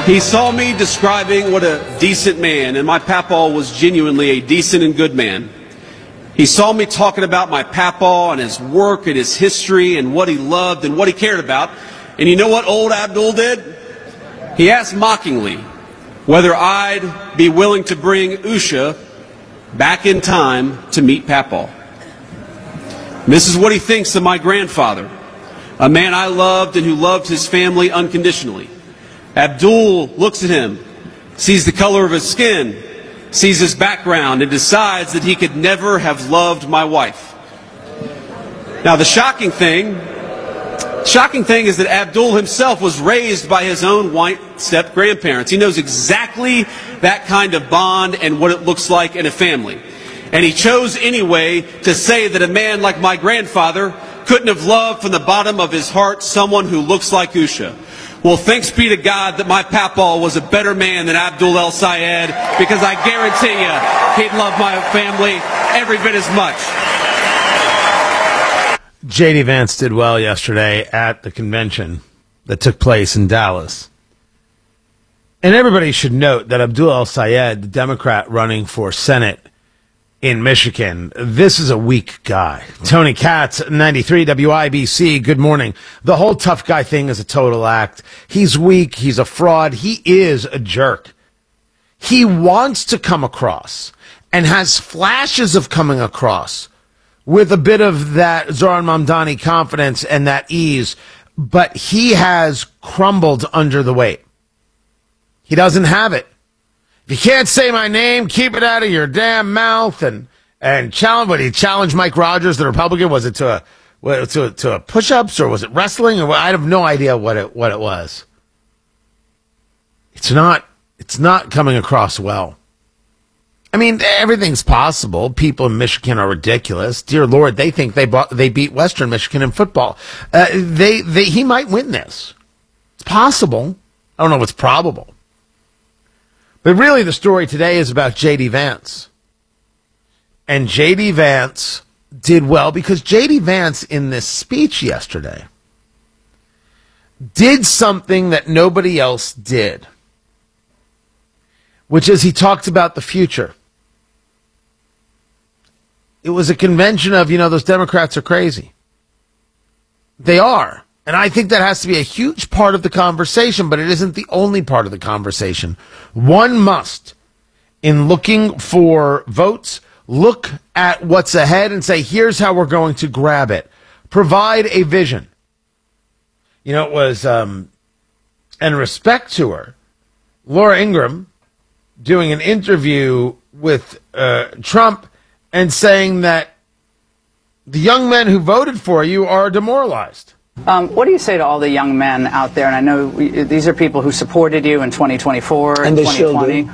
He saw me describing what a decent man, and my papaw was genuinely a decent and good man. He saw me talking about my papaw and his work and his history and what he loved and what he cared about. And you know what old Abdul did? He asked mockingly whether I'd be willing to bring Usha back in time to meet papaw. And this is what he thinks of my grandfather, a man I loved and who loved his family unconditionally. Abdul looks at him, sees the color of his skin, sees his background, and decides that he could never have loved my wife. Now, the shocking thing is that Abdul himself was raised by his own white step-grandparents. He knows exactly that kind of bond and what it looks like in a family. And he chose anyway to say that a man like my grandfather couldn't have loved from the bottom of his heart someone who looks like Usha. Well, thanks be to God that my papaw was a better man than Abdul El Sayed, because I guarantee you he'd love my family every bit as much. J.D. Vance did well yesterday at the convention that took place in Dallas. And everybody should note that Abdul El Sayed, the Democrat running for Senate in Michigan, this is a weak guy. Tony Katz, 93 WIBC, good morning. The whole tough guy thing is a total act. He's weak. He's a fraud. He is a jerk. He wants to come across and has flashes of coming across with a bit of that Zoran Mamdani confidence and that ease, but he has crumbled under the weight. He doesn't have it. If you can't say my name, keep it out of your damn mouth. And challenge. What, he challenged Mike Rogers, the Republican? Was it to a push-ups, or was it wrestling? Or I have no idea what it was. It's not coming across well. I mean, everything's possible. People in Michigan are ridiculous. Dear Lord, they think they beat Western Michigan in football. He might win this. It's possible. I don't know if it's probable. But really, the story today is about J.D. Vance. And J.D. Vance did well because J.D. Vance, in this speech yesterday, did something that nobody else did, which is he talked about the future. It was a convention of, those Democrats are crazy. They are. And I think that has to be a huge part of the conversation, but it isn't the only part of the conversation. One must, in looking for votes, look at what's ahead and say, here's how we're going to grab it. Provide a vision. It was, and respect to her, Laura Ingraham doing an interview with Trump and saying that the young men who voted for you are demoralized. What do you say to all the young men out there? And I know these are people who supported you in 2024 and 2020.